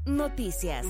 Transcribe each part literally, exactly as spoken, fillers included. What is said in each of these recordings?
Noticias.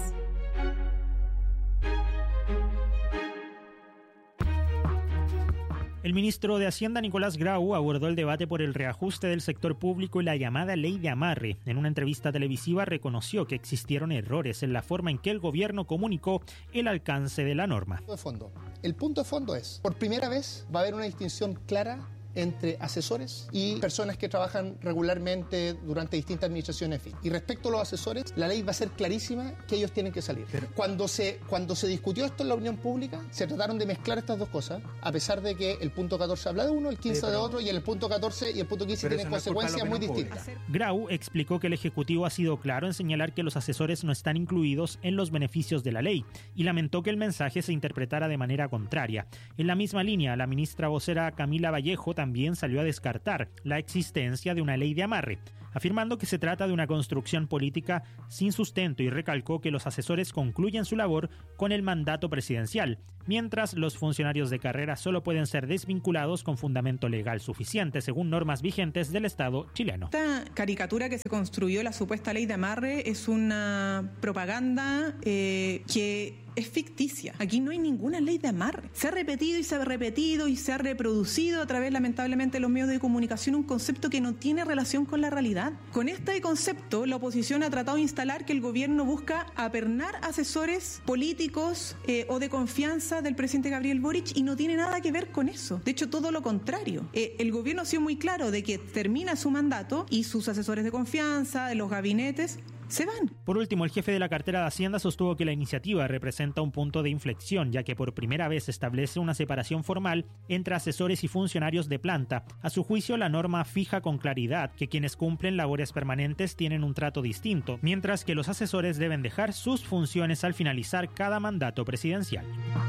El ministro de Hacienda, Nicolás Grau, abordó el debate por el reajuste del sector público y la llamada ley de amarre. En una entrevista televisiva reconoció que existieron errores en la forma en que el gobierno comunicó el alcance de la norma. De fondo. El punto de fondo es, por primera vez va a haber una distinción clara entre asesores y personas que trabajan regularmente durante distintas administraciones. Y respecto a los asesores, la ley va a ser clarísima que ellos tienen que salir. Pero cuando se, cuando se discutió esto en la opinión pública, se trataron de mezclar estas dos cosas, a pesar de que el punto catorce habla de uno, el quince sí, pero, de otro, y el punto catorce y el punto quince tienen consecuencias muy distintas. Grau explicó que el Ejecutivo ha sido claro en señalar que los asesores no están incluidos en los beneficios de la ley y lamentó que el mensaje se interpretara de manera contraria. En la misma línea, la ministra vocera Camila Vallejo también salió a descartar la existencia de una ley de amarre, afirmando que se trata de una construcción política sin sustento y recalcó que los asesores concluyen su labor con el mandato presidencial, mientras los funcionarios de carrera solo pueden ser desvinculados con fundamento legal suficiente según normas vigentes del Estado chileno. Esta caricatura que se construyó, la supuesta ley de amarre, es una propaganda eh, que es ficticia. Aquí no hay ninguna ley de amarre. Se ha repetido y se ha repetido y se ha reproducido a través, lamentablemente, de los medios de comunicación un concepto que no tiene relación con la realidad. Con este concepto, la oposición ha tratado de instalar que el gobierno busca apernar asesores políticos eh, o de confianza del presidente Gabriel Boric y no tiene nada que ver con eso. De hecho, todo lo contrario. Eh, el gobierno ha sido muy claro de que termina su mandato y sus asesores de confianza, de los gabinetes, se van. Por último, el jefe de la cartera de Hacienda sostuvo que la iniciativa representa un punto de inflexión, ya que por primera vez establece una separación formal entre asesores y funcionarios de planta. A su juicio, la norma fija con claridad que quienes cumplen labores permanentes tienen un trato distinto, mientras que los asesores deben dejar sus funciones al finalizar cada mandato presidencial.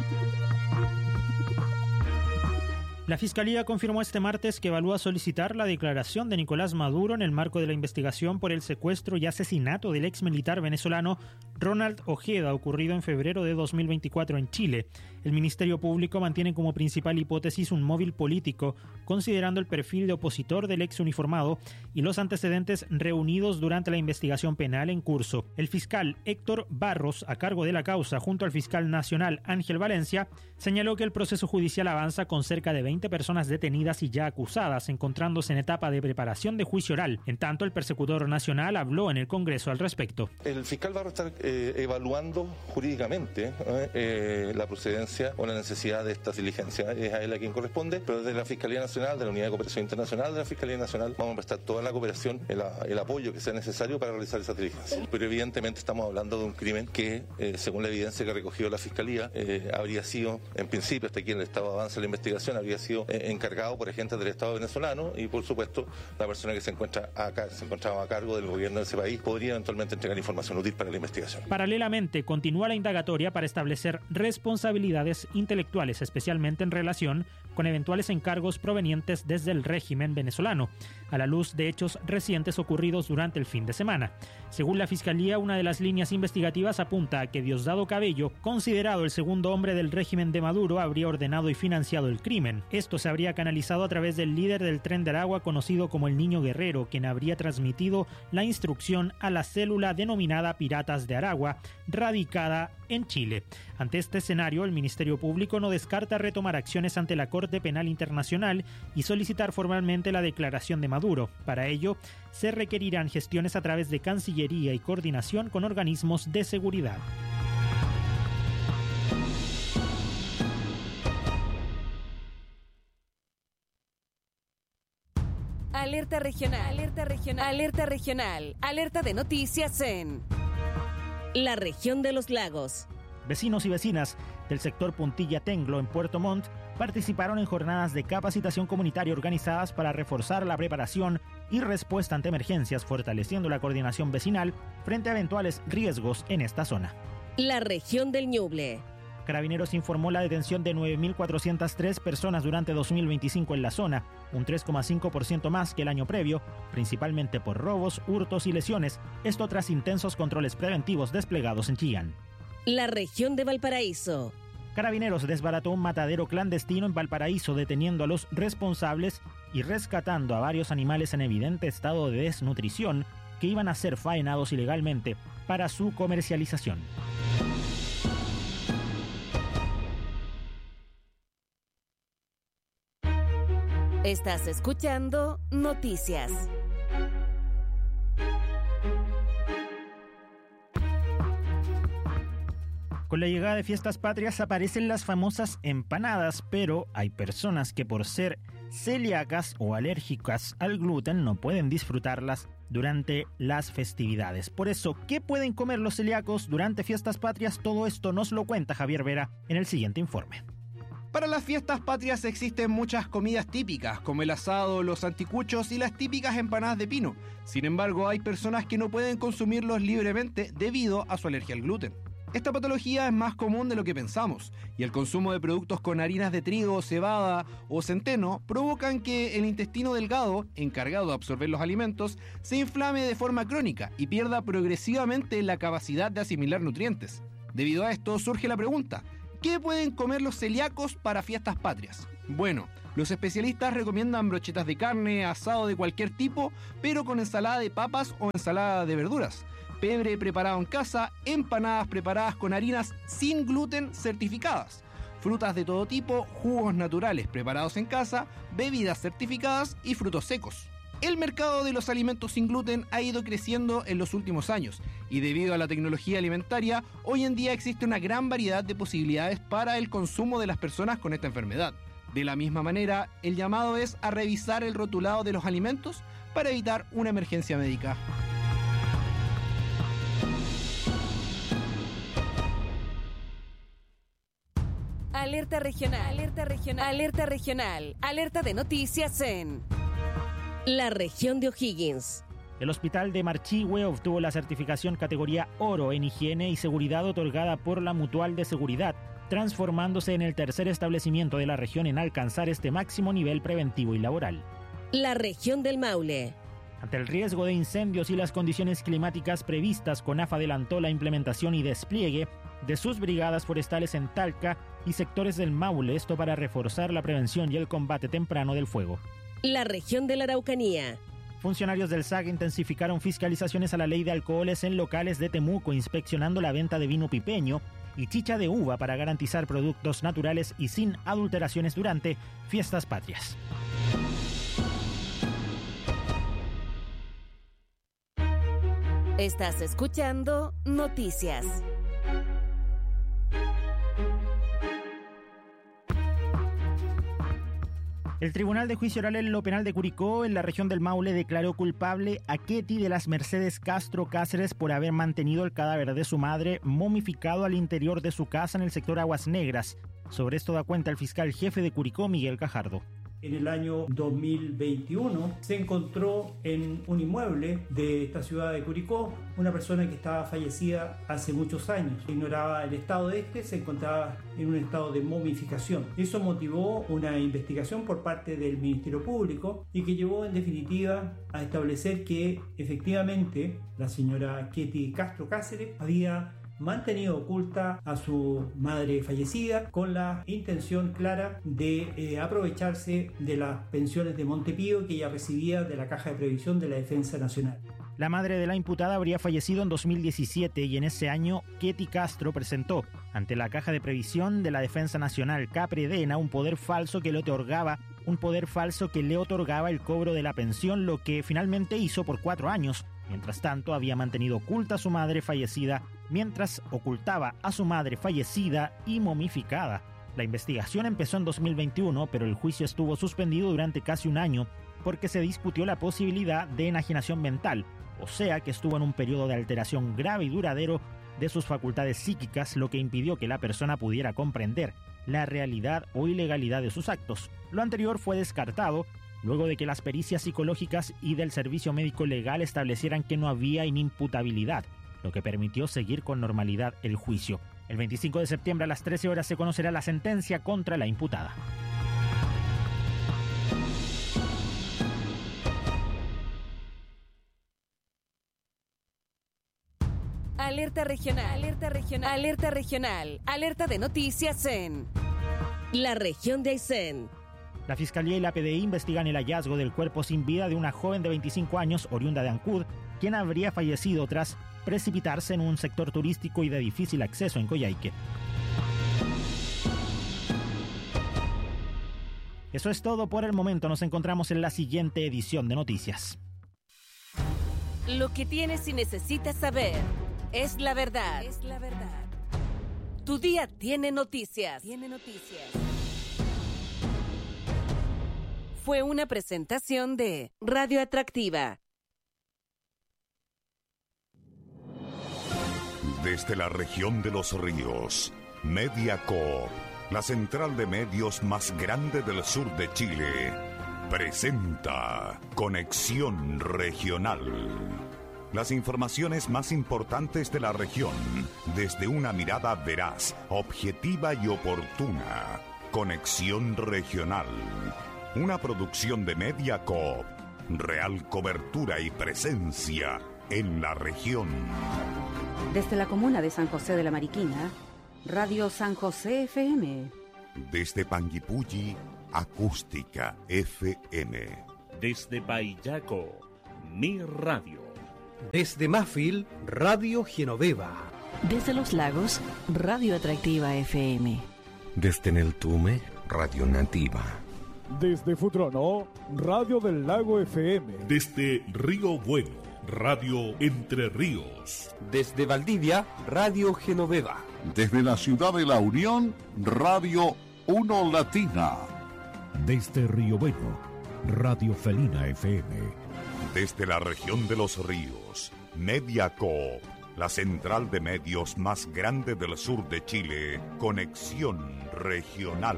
La Fiscalía confirmó este martes que evalúa solicitar la declaración de Nicolás Maduro en el marco de la investigación por el secuestro y asesinato del ex militar venezolano Ronald Ojeda, ocurrido en febrero de dos mil veinticuatro en Chile. El Ministerio Público mantiene como principal hipótesis un móvil político, considerando el perfil de opositor del ex uniformado y los antecedentes reunidos durante la investigación penal en curso. El fiscal Héctor Barros, a cargo de la causa, junto al fiscal nacional Ángel Valencia, señaló que el proceso judicial avanza con cerca de veinte personas detenidas y ya acusadas, encontrándose en etapa de preparación de juicio oral. En tanto, el persecutor nacional habló en el Congreso al respecto. El fiscal Barros está eh, evaluando jurídicamente eh, eh, la procedencia o la necesidad de estas diligencias. Es a él a quien corresponde, pero desde la Fiscalía Nacional, de la Unidad de Cooperación Internacional de la Fiscalía Nacional, vamos a prestar toda la cooperación, el, el apoyo que sea necesario para realizar esas diligencias. Pero evidentemente estamos hablando de un crimen que, eh, según la evidencia que ha recogido la Fiscalía, eh, habría sido, en principio, hasta aquí en el estado de avance de la investigación, habría sido eh, encargado por agentes del Estado venezolano y, por supuesto, la persona que se encuentra acá, se encontraba a cargo del gobierno de ese país podría eventualmente entregar información útil para la investigación. Paralelamente, continúa la indagatoria para establecer responsabilidades intelectuales, especialmente en relación con eventuales encargos provenientes desde el régimen venezolano, a la luz de hechos recientes ocurridos durante el fin de semana. Según la Fiscalía, una de las líneas investigativas apunta a que Diosdado Cabello, considerado el segundo hombre del régimen de Maduro, habría ordenado y financiado el crimen. Esto se habría canalizado a través del líder del Tren de Aragua, conocido como el Niño Guerrero, quien habría transmitido la instrucción a la célula denominada Piratas de Aragua, radicada en Chile. Ante este escenario, el Ministerio Público no descarta retomar acciones ante la Corte Penal Internacional y solicitar formalmente la declaración de Maduro. Para ello, se requerirán gestiones a través de Cancillería y coordinación con organismos de seguridad. Alerta regional, alerta regional, alerta regional, alerta de noticias en la región de los lagos. Vecinos y vecinas del sector Puntilla Tenglo en Puerto Montt participaron en jornadas de capacitación comunitaria organizadas para reforzar la preparación y respuesta ante emergencias, fortaleciendo la coordinación vecinal frente a eventuales riesgos en esta zona. La región del Ñuble. Carabineros informó la detención de nueve mil cuatrocientas tres personas durante dos mil veinticinco en la zona, un tres coma cinco por ciento más que el año previo, principalmente por robos, hurtos y lesiones, esto tras intensos controles preventivos desplegados en Chillán. La región de Valparaíso. Carabineros desbarató un matadero clandestino en Valparaíso, deteniendo a los responsables y rescatando a varios animales en evidente estado de desnutrición que iban a ser faenados ilegalmente. para su comercialización. Estás escuchando Noticias. Con la llegada de Fiestas Patrias aparecen las famosas empanadas, pero hay personas que por ser celíacas o alérgicas al gluten no pueden disfrutarlas durante las festividades. Por eso, ¿qué pueden comer los celíacos durante Fiestas Patrias? Todo esto nos lo cuenta Javier Vera en el siguiente informe. Para las fiestas patrias existen muchas comidas típicas, como el asado, los anticuchos y las típicas empanadas de pino. Sin embargo, hay personas que no pueden consumirlos libremente debido a su alergia al gluten. Esta patología es más común de lo que pensamos, y el consumo de productos con harinas de trigo, cebada o centeno provocan que el intestino delgado, encargado de absorber los alimentos, se inflame de forma crónica y pierda progresivamente la capacidad de asimilar nutrientes. Debido a esto surge la pregunta: ¿qué pueden comer los celíacos para fiestas patrias? Bueno, los especialistas recomiendan brochetas de carne, asado de cualquier tipo, pero con ensalada de papas o ensalada de verduras, pebre preparado en casa, empanadas preparadas con harinas sin gluten certificadas, frutas de todo tipo, jugos naturales preparados en casa, bebidas certificadas y frutos secos. El mercado de los alimentos sin gluten ha ido creciendo en los últimos años y debido a la tecnología alimentaria, hoy en día existe una gran variedad de posibilidades para el consumo de las personas con esta enfermedad. De la misma manera, el llamado es a revisar el rotulado de los alimentos para evitar una emergencia médica. Alerta regional, alerta regional, alerta regional, alerta de noticias en la región de O'Higgins. El hospital de Marchihue obtuvo la certificación categoría oro en higiene y seguridad otorgada por la Mutual de Seguridad, transformándose en el tercer establecimiento de la región en alcanzar este máximo nivel preventivo y laboral. La región del Maule. Ante el riesgo de incendios y las condiciones climáticas previstas, CONAF adelantó la implementación y despliegue de sus brigadas forestales en Talca y sectores del Maule, esto para reforzar la prevención y el combate temprano del fuego. La región de la Araucanía. Funcionarios del S A C intensificaron fiscalizaciones a la ley de alcoholes en locales de Temuco, inspeccionando la venta de vino pipeño y chicha de uva para garantizar productos naturales y sin adulteraciones durante fiestas patrias. Estás escuchando Noticias. El Tribunal de Juicio Oral en lo Penal de Curicó, en la región del Maule, declaró culpable a Ketty de las Mercedes Castro Cáceres por haber mantenido el cadáver de su madre momificado al interior de su casa en el sector Aguas Negras. Sobre esto da cuenta el fiscal jefe de Curicó, Miguel Cajardo. En el año dos mil veintiuno se encontró en un inmueble de esta ciudad de Curicó una persona que estaba fallecida hace muchos años. Ignoraba el estado de este, se encontraba en un estado de momificación. Eso motivó una investigación por parte del Ministerio Público y que llevó en definitiva a establecer que efectivamente la señora Ketty Castro Cáceres había mantenido oculta a su madre fallecida con la intención clara de eh, aprovecharse de las pensiones de Montepío que ella recibía de la Caja de Previsión de la Defensa Nacional. La madre de la imputada habría fallecido en dos mil diecisiete y en ese año Ketty Castro presentó ante la Caja de Previsión de la Defensa Nacional, CAPREDENA, un poder falso que le otorgaba un poder falso que le otorgaba el cobro de la pensión, lo que finalmente hizo por cuatro años. Mientras tanto, había mantenido oculta a su madre fallecida, mientras ocultaba a su madre fallecida y momificada. La investigación empezó en dos mil veintiuno, pero el juicio estuvo suspendido durante casi un año porque se discutió la posibilidad de enajenación mental, o sea que estuvo en un periodo de alteración grave y duradero de sus facultades psíquicas, lo que impidió que la persona pudiera comprender la realidad o ilegalidad de sus actos. Lo anterior fue descartado luego de que las pericias psicológicas y del servicio médico legal establecieran que no había inimputabilidad, lo que permitió seguir con normalidad el juicio. El veinticinco de septiembre a las trece horas se conocerá la sentencia contra la imputada. Alerta regional, alerta regional, alerta regional, alerta de noticias en la región de Aysén. La Fiscalía y la P D I investigan el hallazgo del cuerpo sin vida de una joven de veinticinco años, oriunda de Ancud, quien habría fallecido tras precipitarse en un sector turístico y de difícil acceso en Coyhaique. Eso es todo por el momento. Nos encontramos en la siguiente edición de Noticias. Lo que tienes y necesitas saber es la verdad. Es la verdad. Tu día tiene noticias. Tiene noticias. Fue una presentación de Radio Atractiva. Desde la región de los ríos, Mediacorp, la central de medios más grande del sur de Chile, presenta Conexión Regional. Las informaciones más importantes de la región, desde una mirada veraz, objetiva y oportuna. Conexión Regional, una producción de Mediacorp, real cobertura y presencia en la región. Desde la comuna de San José de la Mariquina, Radio San José F M. Desde Panguipulli, Acústica F M. Desde Payaco, Mi Radio. Desde Mafil, Radio Genoveva. Desde Los Lagos, Radio Atractiva F M. Desde Neltume, Radio Nativa. Desde Futrono, Radio del Lago F M. Desde Río Bueno, Radio Entre Ríos. Desde Valdivia, Radio Genoveva. Desde la ciudad de La Unión, Radio Uno Latina. Desde Río Bueno, Radio Felina F M. Desde la región de los ríos, Mediacorp, la central de medios más grande del sur de Chile, Conexión Regional.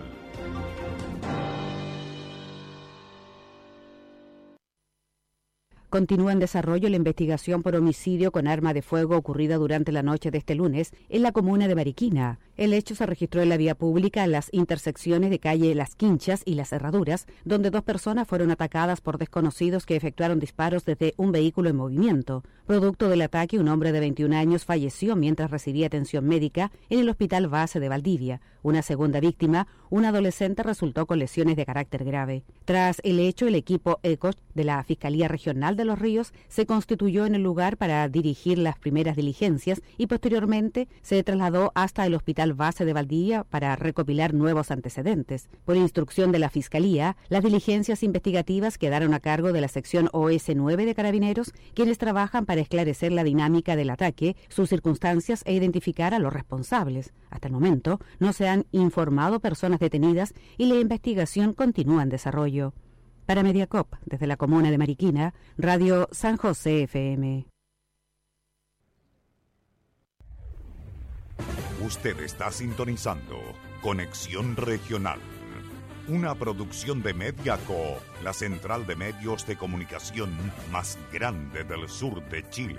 Continúa en desarrollo la investigación por homicidio con arma de fuego ocurrida durante la noche de este lunes en la comuna de Mariquina. El hecho se registró en la vía pública en las intersecciones de calle Las Quinchas y Las Herraduras, donde dos personas fueron atacadas por desconocidos que efectuaron disparos desde un vehículo en movimiento. Producto del ataque, un hombre de veintiún años falleció mientras recibía atención médica en el Hospital Base de Valdivia. Una segunda víctima, un adolescente, resultó con lesiones de carácter grave. Tras el hecho, el equipo ECOS de la Fiscalía Regional de Los Ríos se constituyó en el lugar para dirigir las primeras diligencias y posteriormente se trasladó hasta el Hospital Base de Valdivia para recopilar nuevos antecedentes. Por instrucción de la Fiscalía, las diligencias investigativas quedaron a cargo de la sección O S nueve de Carabineros, quienes trabajan para esclarecer la dinámica del ataque, sus circunstancias e identificar a los responsables. Hasta el momento no se han informado personas detenidas y la investigación continúa en desarrollo. Para Mediacorp, desde la comuna de Mariquina, Radio San José F M. Usted está sintonizando Conexión Regional, una producción de Mediacorp, la central de medios de comunicación más grande del sur de Chile.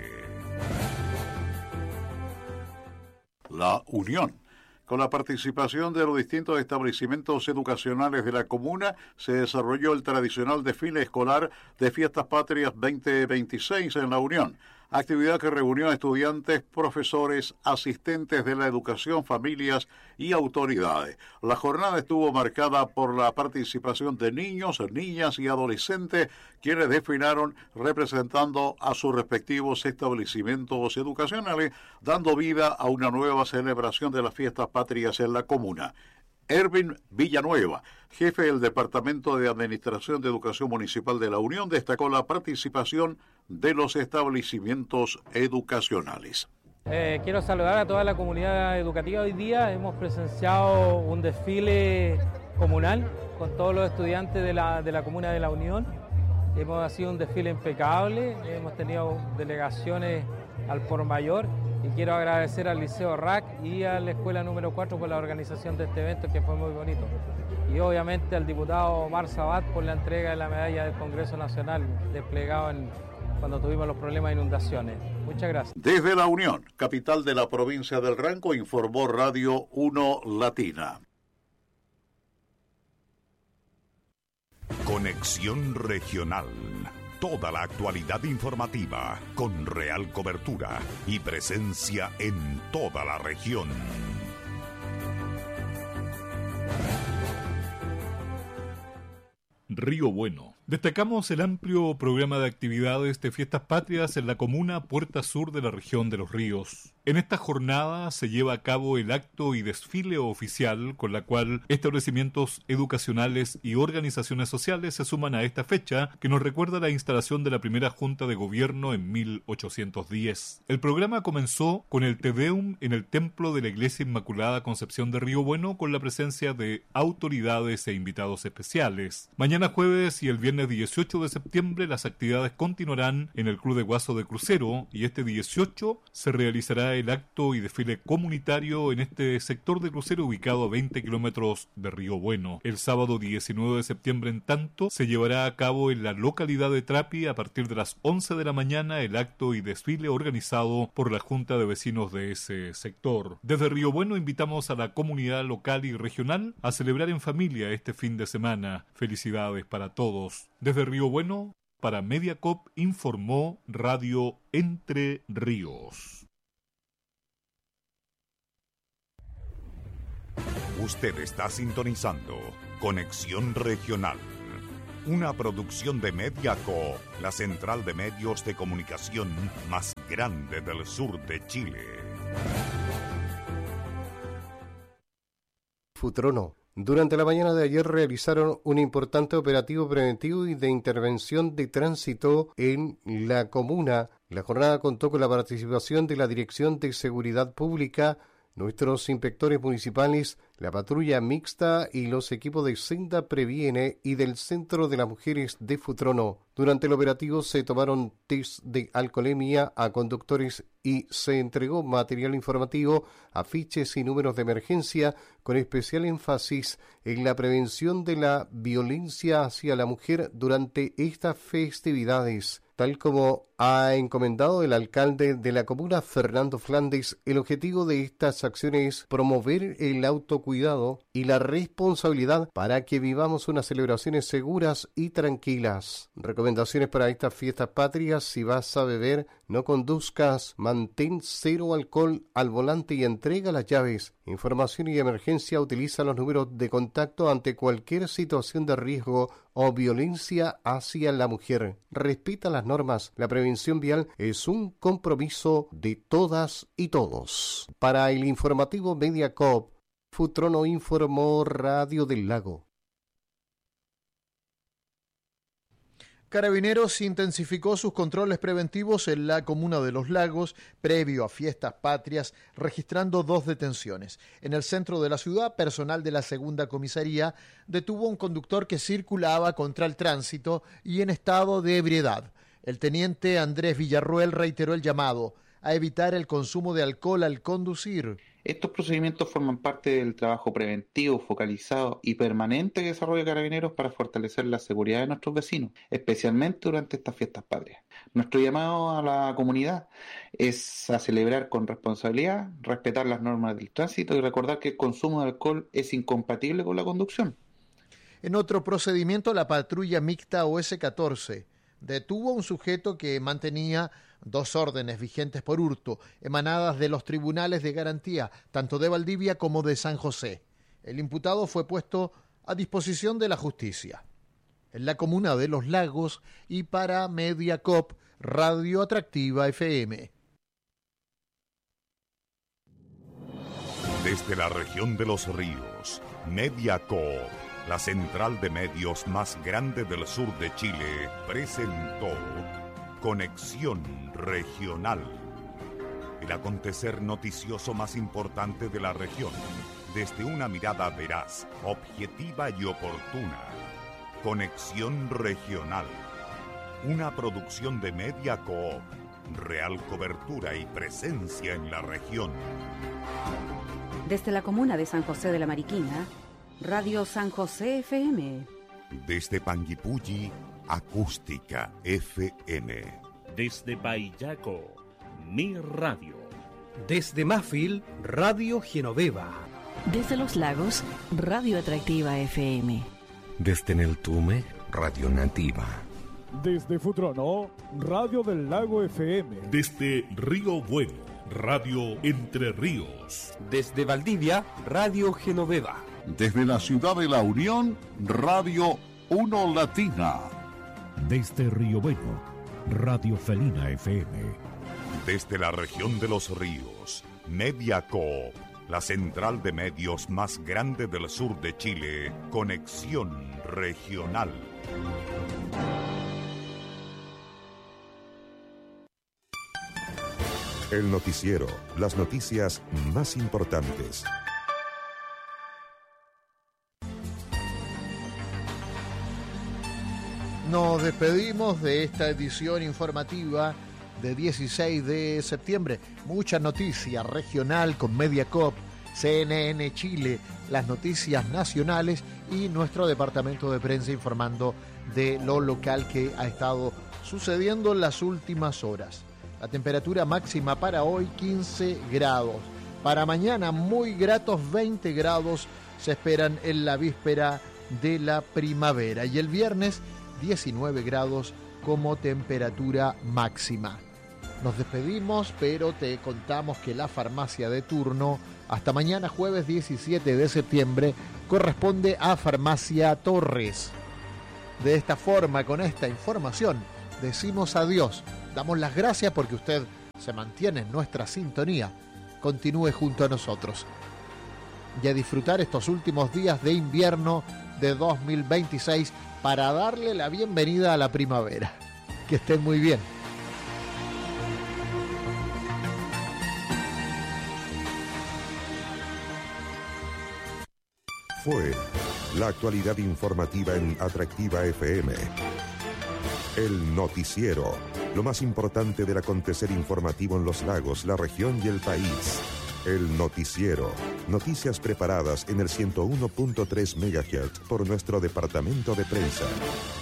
La Unión. Con la participación de los distintos establecimientos educacionales de la comuna, se desarrolló el tradicional desfile escolar de Fiestas Patrias veinte veintiséis en La Unión, actividad que reunió a estudiantes, profesores, asistentes de la educación, familias y autoridades. La jornada estuvo marcada por la participación de niños, niñas y adolescentes, quienes desfilaron representando a sus respectivos establecimientos educacionales, dando vida a una nueva celebración de las Fiestas Patrias en la comuna. Erwin Villanueva, jefe del Departamento de Administración de Educación Municipal de La Unión, destacó la participación de los establecimientos educacionales. Eh, quiero saludar a toda la comunidad educativa. Hoy día hemos presenciado un desfile comunal con todos los estudiantes de la, de la comuna de La Unión. Hemos sido un desfile impecable, hemos tenido delegaciones al por mayor. Y quiero agradecer al Liceo R A C y a la Escuela número cuatro por la organización de este evento, que fue muy bonito. Y obviamente al diputado Omar Sabat por la entrega de la medalla del Congreso Nacional, desplegado en, cuando tuvimos los problemas de inundaciones. Muchas gracias. Desde La Unión, capital de la provincia del Ranco, informó Radio Uno Latina. Conexión Regional. Toda la actualidad informativa, con real cobertura y presencia en toda la región. Río Bueno, Destacamos el amplio programa de actividades de Fiestas Patrias en la comuna Puerta Sur de la región de Los Ríos. En esta jornada se lleva a cabo el acto y desfile oficial con la cual establecimientos educacionales y organizaciones sociales se suman a esta fecha que nos recuerda la instalación de la primera Junta de Gobierno en mil ochocientos diez. El programa comenzó con el Te Deum en el templo de la Iglesia Inmaculada Concepción de Río Bueno con la presencia de autoridades e invitados especiales. Mañana jueves y el viernes dieciocho de septiembre las actividades continuarán en el Club de Guaso de Crucero y este dieciocho se realizará el acto y desfile comunitario en este sector de crucero ubicado a veinte kilómetros de Río Bueno. El sábado diecinueve de septiembre, en tanto, se llevará a cabo en la localidad de Trapi a partir de las once de la mañana el acto y desfile organizado por la Junta de Vecinos de ese sector. Desde Río Bueno invitamos a la comunidad local y regional a celebrar en familia este fin de semana. Felicidades para todos. Desde Río Bueno, para Mediacop, informó Radio Entre Ríos. Usted está sintonizando Conexión Regional, una producción de Mediacop, la central de medios de comunicación más grande del sur de Chile. Futrono. Durante la mañana de ayer realizaron un importante operativo preventivo y de intervención de tránsito en la comuna. La jornada contó con la participación de la Dirección de Seguridad Pública, nuestros inspectores municipales, la patrulla mixta y los equipos de Senda Previene y del Centro de las Mujeres de Futrono. Durante el operativo se tomaron test de alcoholemia a conductores y se entregó material informativo, afiches y números de emergencia, con especial énfasis en la prevención de la violencia hacia la mujer durante estas festividades. Tal como ha encomendado el alcalde de la comuna, Fernando Flandes, el objetivo de estas acciones es promover el autocuidado y la responsabilidad para que vivamos unas celebraciones seguras y tranquilas. Recomendaciones para estas fiestas patrias: si vas a beber, no conduzcas, mantén cero alcohol al volante y entrega las llaves. Información y emergencia: utiliza los números de contacto ante cualquier situación de riesgo o violencia hacia la mujer. Respeta las normas. La prevención vial es un compromiso de todas y todos. Para el informativo Mediacop, Futrono informó Radio del Lago. Carabineros intensificó sus controles preventivos en la comuna de Los Lagos previo a Fiestas Patrias, registrando dos detenciones. En el centro de la ciudad, personal de la segunda comisaría detuvo a un conductor que circulaba contra el tránsito y en estado de ebriedad. El teniente Andrés Villarroel reiteró el llamado a evitar el consumo de alcohol al conducir. Estos procedimientos forman parte del trabajo preventivo, focalizado y permanente que desarrolla Carabineros para fortalecer la seguridad de nuestros vecinos, especialmente durante estas fiestas patrias. Nuestro llamado a la comunidad es a celebrar con responsabilidad, respetar las normas del tránsito y recordar que el consumo de alcohol es incompatible con la conducción. En otro procedimiento, la patrulla mixta O S catorce detuvo a un sujeto que mantenía dos órdenes vigentes por hurto, emanadas de los tribunales de garantía, tanto de Valdivia como de San José. El imputado fue puesto a disposición de la justicia. En la comuna de Los Lagos y para Mediacop, Radio Atractiva F M. Desde la región de Los Ríos, Mediacop, la central de medios más grande del sur de Chile, presentó Conexión Regional, el acontecer noticioso más importante de la región, desde una mirada veraz, objetiva y oportuna. Conexión Regional, una producción de Mediacop, real cobertura y presencia en la región. Desde la comuna de San José de la Mariquina, Radio San José F M. Desde Panguipulli, Acústica F M. Desde Paillaco, Mi Radio. Desde Mafil, Radio Genoveva. Desde Los Lagos, Radio Atractiva F M. Desde Neltume, Radio Nativa. Desde Futrono, Radio del Lago F M. Desde Río Bueno, Radio Entre Ríos. Desde Valdivia, Radio Genoveva. Desde la ciudad de La Unión, Radio Uno Latina. Desde Río Bueno, Radio Felina F M. Desde la región de los ríos, Mediacoop, la central de medios más grande del sur de Chile, conexión regional. El noticiero, las noticias más importantes. Nos despedimos de esta edición informativa de dieciséis de septiembre. Mucha noticia regional con Mediacoop, C N N Chile, las noticias nacionales y nuestro departamento de prensa informando de lo local que ha estado sucediendo en las últimas horas. La temperatura máxima para hoy quince grados. Para mañana muy gratos veinte grados se esperan en la víspera de la primavera. Y el viernes diecinueve grados como temperatura máxima. Nos despedimos, pero te contamos que la farmacia de turno hasta mañana jueves diecisiete de septiembre corresponde a Farmacia Torres. De esta forma, con esta información, decimos adiós. Damos las gracias porque usted se mantiene en nuestra sintonía. Continúe junto a nosotros. Y a disfrutar estos últimos días de invierno de dos mil veintiséis para darle la bienvenida a la primavera. Que estén muy bien. Fue la actualidad informativa en Atractiva F M. El noticiero, lo más importante del acontecer informativo en los lagos, la región y el país. El noticiero, noticias preparadas en el ciento uno punto tres megahertz por nuestro departamento de prensa.